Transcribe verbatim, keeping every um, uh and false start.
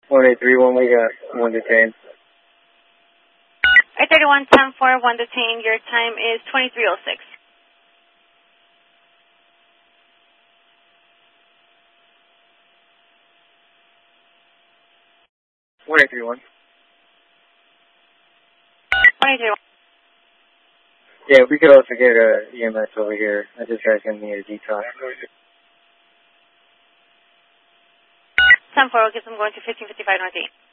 one eight three one, we got one detained. I thirty-one ten four, one detained. Your time is twenty-three oh six. one eight three one. one eight three one. Yeah, we could also get a E M S over here. I just guy's going to need a detox. ten four, okay, so I'm going to fifteen fifty-five North eight.